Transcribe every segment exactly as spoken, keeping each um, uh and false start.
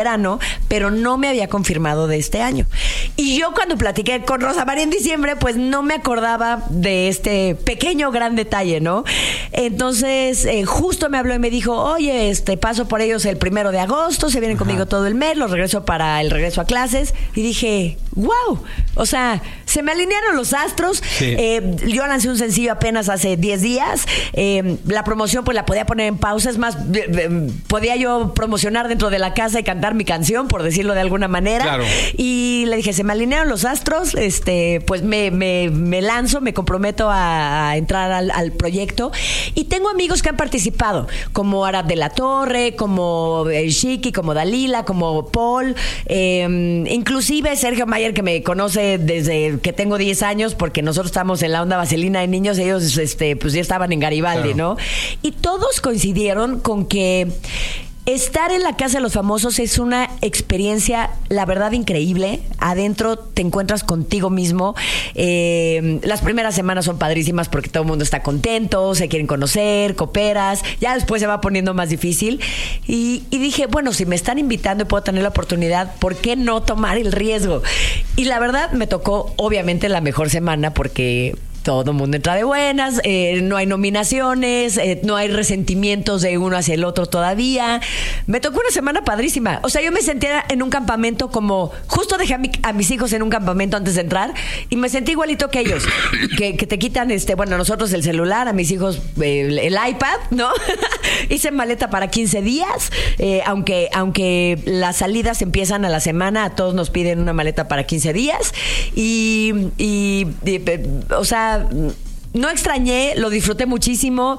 verano, pero no me había confirmado de este año. Y yo cuando platiqué con Rosa María en diciembre, pues no me acordaba de este pequeño gran detalle, ¿no? Entonces, eh, justo me habló y me dijo, oye, este paso por ellos el primero de agosto, se vienen Ajá. conmigo todo el mes, los regreso para el regreso a clases. Y dije, wow, o sea, se me alinearon los astros. Sí. Eh, yo lancé un sencillo apenas hace diez días. Eh, la promoción pues la podía poner en pausa, es más, eh, eh, podía yo promocionar dentro de la casa y cantar mi canción, por decirlo de alguna manera. Claro. Y le dije, se me alinearon los astros, este, pues me, me, me lanzo, me comprometo a, a entrar al, al proyecto. Y tengo amigos que han participado, como Arad de la Torre, como eh, Shiki, como Dalila, como Paul, eh, inclusive Sergio Mayer, que me conoce desde que tengo diez años, porque nosotros estamos en la onda vaselina de niños, ellos este, pues ya estaban en Garibaldi, claro. ¿no? Y todos coincidieron con que estar en la Casa de los Famosos es una experiencia, la verdad, increíble. Adentro te encuentras contigo mismo. Eh, las primeras semanas son padrísimas porque todo el mundo está contento, se quieren conocer, cooperas. Ya después se va poniendo más difícil. Y, y dije, bueno, si me están invitando y puedo tener la oportunidad, ¿por qué no tomar el riesgo? Y la verdad me tocó, obviamente, la mejor semana porque todo el mundo entra de buenas, eh, no hay nominaciones, eh, no hay resentimientos de uno hacia el otro todavía. Me tocó una semana padrísima. O sea, yo me sentía en un campamento como... Justo dejé a, mi, a mis hijos en un campamento antes de entrar y me sentí igualito que ellos. Que, que te quitan, este bueno, a nosotros el celular, a mis hijos eh, el, el iPad, ¿no? Hice maleta para quince días. Eh, aunque, aunque las salidas empiezan a la semana, a todos nos piden una maleta para quince días. Y, y, y o sea... no extrañé, lo disfruté muchísimo.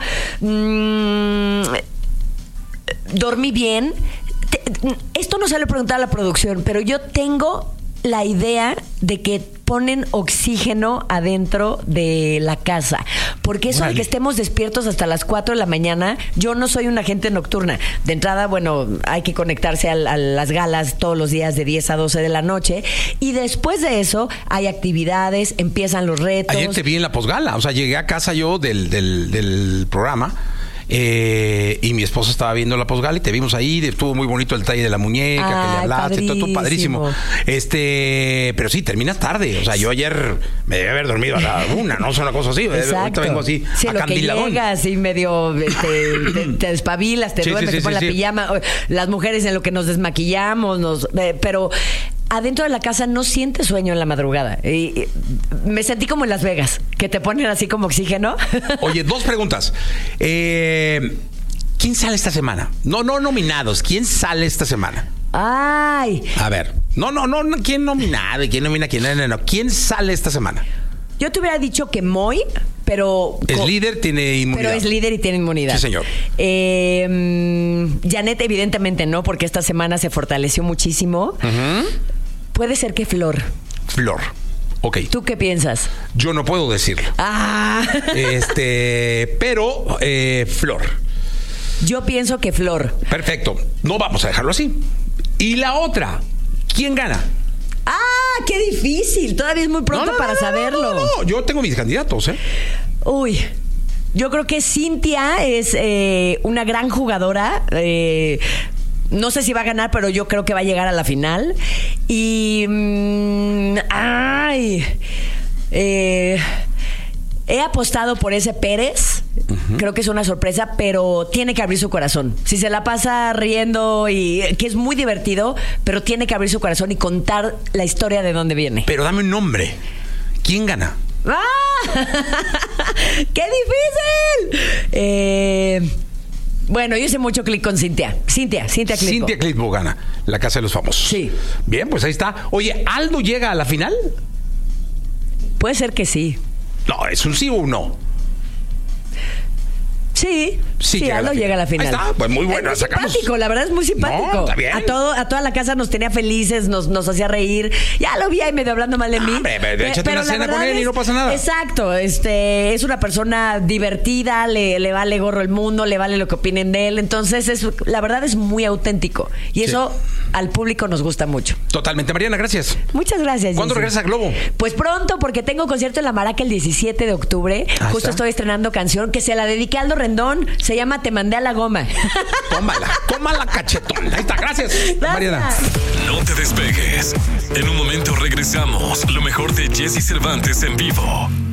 Mm, dormí bien. Te, esto no se le preguntaba a la producción, pero yo tengo la idea de que ponen oxígeno adentro de la casa, porque eso Vale. de que estemos despiertos hasta las cuatro de la mañana, yo no soy una gente nocturna. De entrada, bueno, hay que conectarse a, a las galas todos los días de diez a doce de la noche, y después de eso hay actividades, empiezan los retos. Ayer te vi en la posgala, o sea, llegué a casa yo del, del, del programa. Eh, y mi esposa estaba viendo la posgala y te vimos ahí, estuvo muy bonito el detalle de la muñeca, Ay, que le hablaste, todo, todo padrísimo. Este, pero sí, terminas tarde. O sea, yo ayer me debí haber dormido a la una, no es una cosa así. Exacto. Ahorita vengo así, sí, a candiladón. Que llegas y medio este, te, te despabilas, te sí, duermes, sí, sí, te pones sí, la sí. pijama. Las mujeres en lo que nos desmaquillamos, nos, eh, pero adentro de la casa no sientes sueño en la madrugada. Y, y, me sentí como en Las Vegas, que te ponen así como oxígeno. Oye, dos preguntas. Eh, ¿Quién sale esta semana? No, no nominados. ¿Quién sale esta semana? Ay. A ver. No, no, no. ¿Quién nominado? ¿Quién nomina? ¿Quién no, no, no. ¿Quién sale esta semana? Yo te hubiera dicho que Moy, pero... Es con, líder, tiene inmunidad. Pero es líder y tiene inmunidad. Sí, señor. Eh, Janet, evidentemente no, porque esta semana se fortaleció muchísimo. Uh-huh. Puede ser que Flor. Flor. Ok. ¿Tú qué piensas? Yo no puedo decirlo. Ah. Este, pero eh, Flor. Yo pienso que Flor. Perfecto. No vamos a dejarlo así. Y la otra, ¿quién gana? ¡Ah! ¡Qué difícil! Todavía es muy pronto no, no, para no, no, saberlo. No, no, no. Yo tengo mis candidatos, ¿eh? Uy. Yo creo que Cintia es eh, una gran jugadora. Eh... No sé si va a ganar, pero yo creo que va a llegar a la final. Y... Mmm, ¡ay! Eh, he apostado por ese Pérez. Uh-huh. Creo que es una sorpresa, pero tiene que abrir su corazón. Si se la pasa riendo, y que es muy divertido, pero tiene que abrir su corazón y contar la historia de dónde viene. Pero dame un nombre. ¿Quién gana? ¡Ah! ¡Qué difícil! Eh... Bueno, yo hice mucho clic con Cintia. Cintia, Cintia Clitbo. Cintia Clitbo gana la Casa de los Famosos. Sí. Bien, pues ahí está. Oye, ¿Aldo llega a la final? Puede ser que sí. No, ¿es un sí o un no? Sí, sí, sí Aldo llega a la final. Ahí está, pues muy bueno. Es muy sacamos... simpático, la verdad es muy simpático. No, está bien. A, todo, a toda la casa nos tenía felices, nos, nos hacía reír. Ya lo vi ahí medio hablando mal de mí. Hombre, eh, échate una cena con él es, y no pasa nada. Exacto, este, es una persona divertida, le, le vale gorro el mundo, le vale lo que opinen de él. Entonces, es, la verdad es muy auténtico. Y eso sí. Al público nos gusta mucho. Totalmente, Mariana, gracias. Muchas gracias. ¿Cuándo regresas a Globo? Pues pronto, porque tengo concierto en La Maraca el diecisiete de octubre. Ah, Justo está. Estoy estrenando canción que se la dediqué a Aldo Rendón. pendón, se llama Te mandé a la goma. Tómala, tómala, cachetón. Ahí está, gracias, gracias, Mariana. No te despegues. En un momento regresamos. Lo mejor de Jesse Cervantes en vivo.